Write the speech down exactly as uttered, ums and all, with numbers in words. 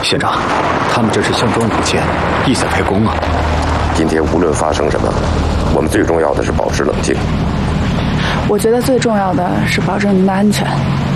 县长，他们这是项庄舞剑，意在开弓啊！ 今天无论发生什么，我们最重要的是保持冷静。 我觉得最重要的是保证您的安全。